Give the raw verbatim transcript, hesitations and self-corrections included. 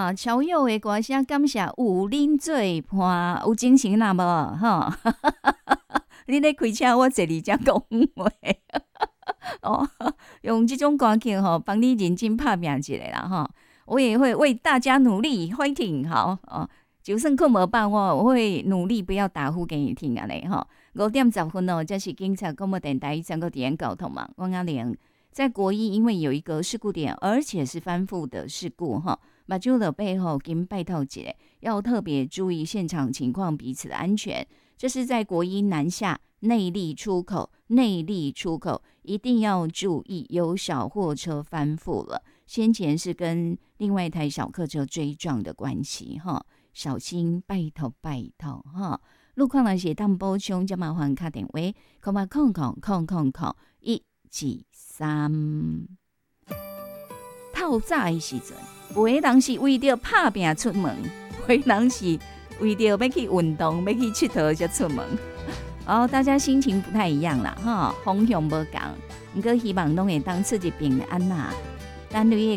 哈，超友的歌声感谢有恁做伴，有精神啦无哈？你咧开车，我坐你才讲话。哦，用这种歌曲吼，帮你认真拍拼一下啦哈。我也会为大家努力 ，fighting 好哦。就算困无饱，我我会努力不要打呼给你听啊嘞哈。五点十分哦，这是警察广播电台三个点交通嘛。我阿玲在国一，因为有一个事故点，而且是翻覆的事故哈。目睭的背后跟拜托姐要特别注意现场情况，彼此的安全。这是在国一南下内壢出口，内壢出口一定要注意，有小货车翻覆了。先前是跟另外一台小客车追撞的关系哈，小心拜托拜托哈。路况来写当补充，就麻烦打电话，空八空空空空空一二三。透早的时阵，有的人是为着拍拼出门，有的人是为着要去运动、要去佚佗才出门。哦，大家心情不太一样啦，哈，方向不同，不过希望拢会当出一平安啦。咱对